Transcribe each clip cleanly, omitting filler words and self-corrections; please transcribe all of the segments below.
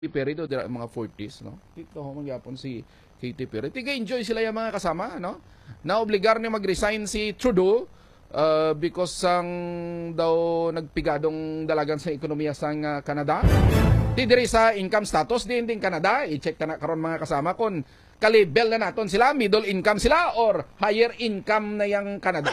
Perry do dira mga 40s, no? Dito ho mangyapon si Katy Perry. Tiga-enjoy sila yung mga kasama, no? Naobligar ni mag-resign si Trudeau because sang daw nagpigadong dalagan sa ekonomiya sang Canada. Di diri sa income status din Canada. I-check ta na karon mga kasama kung kalibel na naton sila, middle income sila or higher income na yang Canada.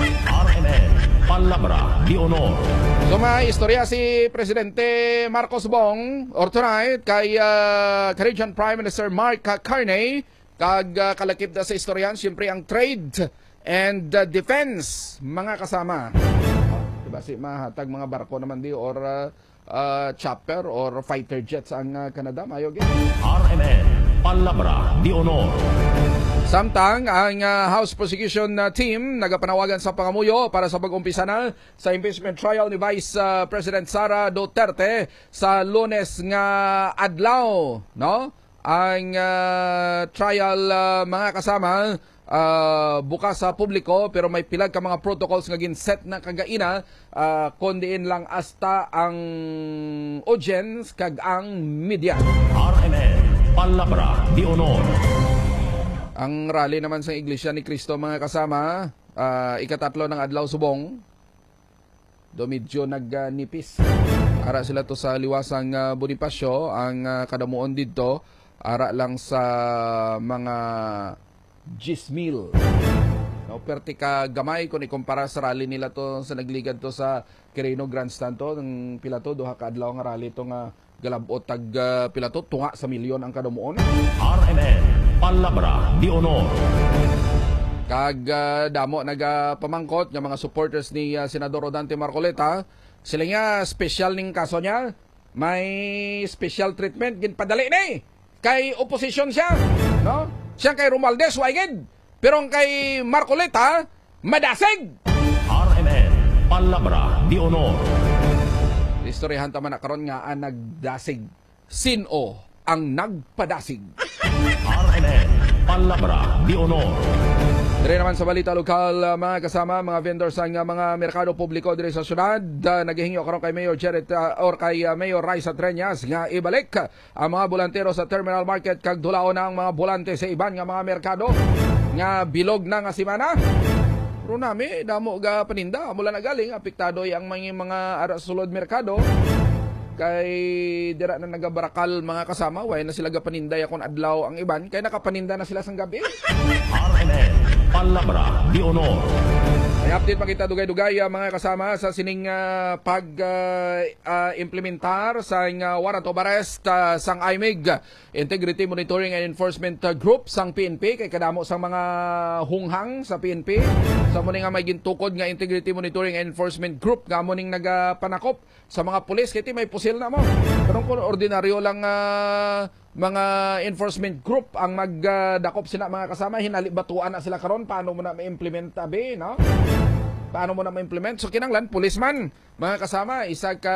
RMN Palabra de Honor. So may istorya si Presidente Marcos Bong or tonight kay Canadian Prime Minister Mark Carney kag kalakip na sa istoryan siyempre ang trade and defense mga kasama. Diba si mahatag mga barko naman di or chopper or fighter jets ang Canada mayog. RMN Palabra de Honor. Samtang ang House Prosecution Team nagapanawagan sa pangamuyo para sa pag-umpisa na sa impeachment trial ni Vice President Sara Duterte sa Lunes nga adlaw, no? Ang trial mga kasama bukas sa publiko pero may pilag ka mga protocols nga ginset na kagaina kundiin lang hasta ang audience kag ang media. RMN Palabra de Honor. Ang rally naman sa Iglesia ni Cristo mga kasama, ikatatlo ng adlaw subong, do medyo nagnipis. Ara sila to sa liwasang Bonifacio, ang kadamuon dito, ara lang sa mga 10,000. No, perti ka gamay kung ikumpara sa rally nila to sa nagligad to sa Quirino Grandstand to, ng pila to, duha ka adlaw nga rally to nga galabot tag pila to, tunga sa milyon ang kadamuon. RMN Palabra de Honor. Kag damo nagapamangkot nga mga supporters ni Senador Rodante Marcoleta, sila nga special ning kaso niya, may special treatment ginpadali ni kay opposition siya, no? Siya kay Romualdez waigid, pero ang kay Marcoleta madasig. RMN Palabra de Honor. Istoryahan tama na karon nga nagdasig. Sino ang nagpadasig? RMN Palabra de Honor. Dire naman sa balita lokal mga kasama, mga vendors ang mga merkado publiko dire sa syudad naghihingyo karon kay Mayor Jared or kay Mayor Raisa Treñas nga ibalik ang mga bolantero sa terminal market kag dulaon na ang mga bolante sa iban nga mga merkado nga bilog na nga semana. Pero nami damo ga paninda mula na galing apektado ang mga ara sulod merkado kay dira na nagabarakal mga kasama way na sila gapaninday akon adlaw ang iban kay nakapaninda na sila sang gabi. RMN Palabra de Honor. May update makita dugay-dugay mga kasama sa sining pag-implementar sa warrant of arrest sang IMIG Integrity Monitoring and Enforcement Group sang PNP kay kadamo sang mga hunghang sa PNP sa muning nga may gintukod nga Integrity Monitoring and Enforcement Group nga muning nagapanakop sa mga pulis kay may pusil na mo. Pero kung ordinaryo lang mga enforcement group ang magdakop sila mga kasama, hinalibatuan na sila karon paano mo na ma-implement tabi, no? Paano mo na ma-implement? So kinanglan policeman mga kasama, isa ka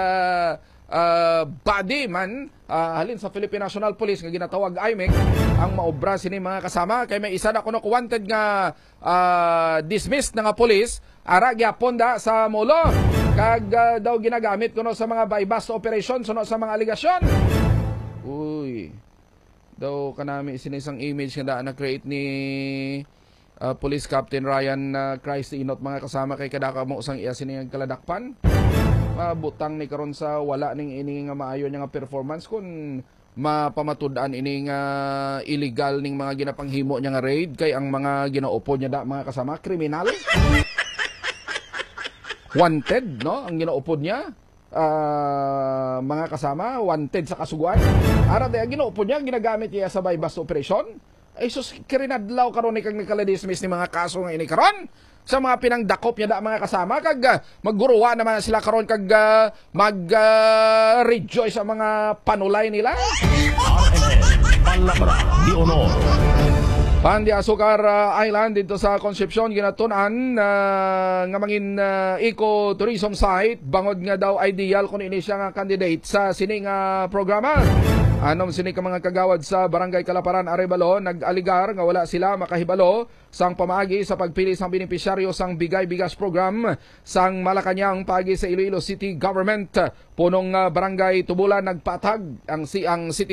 body man halin sa Philippine National Police nga ginatawag IMEC ang maobra sini mga kasama kay may isa na kuno wanted nga dismissed na nga police ara gyapon da sa molo kag daw ginagamit kuno sa mga buy-bust operation suno sa mga aligasyon. Uy, daw kanami sinisang image nga daan na create ni Police Captain Ryan Christ Inot mga kasama kay kadaka mo sang iya sining kaladakpan. Mabutang ni karon sa wala ning ini nga maayo nga performance kun mapamatud-an ini nga illegal ning mga ginapanghimo niya nga raid kay ang mga ginaupo niya da mga kasama kriminal. Wanted, no? Ang ginaupod niya mga kasama, wanted sa kasuguan. Ara daya ginaupo niya, ginagamit niya sa buy-bust operation. Ay sus, kirinadlaw karon ni kag nagkala-dismiss ni mga kaso nga ini karon sa mga pinangdakop niya da mga kasama kag magguruwa naman sila karon kag mag-rejoice sa mga panulay nila. RMN Palabra de Honor. Pandi Asukar Island dito sa Concepcion ginatunan nga mangin eco-tourism site bangod nga daw ideal kung ini siya nga candidate sa sining programa. Anom sini ka mga kagawad sa Barangay Kalaparan, Arevalo, nag-aligar nga wala sila makahibalo sang pamaagi sa pagpili sang benepisyaryo sang Bigay Bigas Program sang Malacañang paagi sa Iloilo City Government. Punong barangay Tubulan nagpatag ang City